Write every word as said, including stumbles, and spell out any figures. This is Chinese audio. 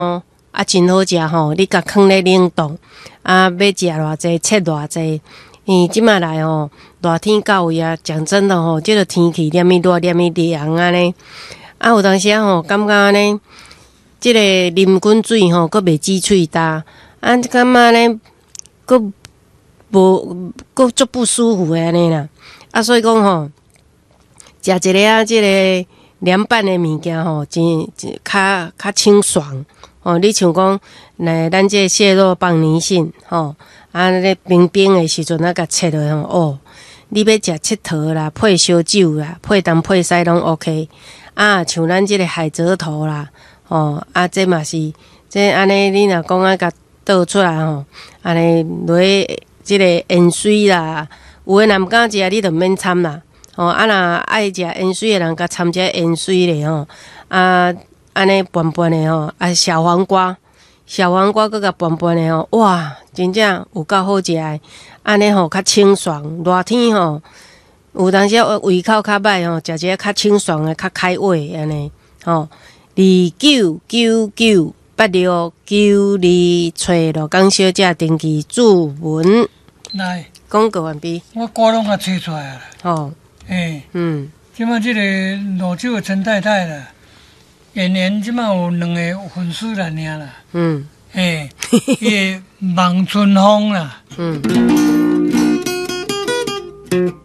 哦，啊，真好食吼！你甲放咧冷冻，啊，要食偌济，切偌济。伊即马来吼，热天到位啊，讲真的吼，即个天气黏咪热，黏咪凉安尼。啊，有当时啊吼，感觉安尼，即个啉滚水吼，阁袂止喙焦，啊，感觉呢，阁无，阁足不舒服诶安尼啦。啊，所以讲吼，食一个啊，即个凉拌诶物件吼，真真较较清爽。哦，你像讲，来咱这蟹肉棒泥性，吼，啊，咧冰冰的时阵啊，甲切落吼，哦，你要食佚佗啦，配烧酒啦，配东配西拢 OK。啊，像咱这个海蜇头啦，哦，啊，这嘛是，这安尼你若讲啊，甲倒出来吼，安尼落即个盐水啦，有诶人毋敢食，你着免掺啦。哦，啊，若爱食盐水诶人，甲掺者盐水咧吼，啊。安尼拌拌的吼，啊小黄瓜，小黄瓜搁甲拌拌的吼，哇，真正有够好食的。安尼吼较清爽，热天吼有当时胃口较歹吼，食一个较清爽的、较开胃安尼。吼，二九九九八六九二找罗江小姐登记注文。 来， 广告完毕。 我歌拢甲吹出来了。 吼， 诶， 嗯， 即摆即个泸州的陈太太啦。演员即摆有两个粉丝啦，尔啦。嗯。诶，伊个望春风啦。嗯。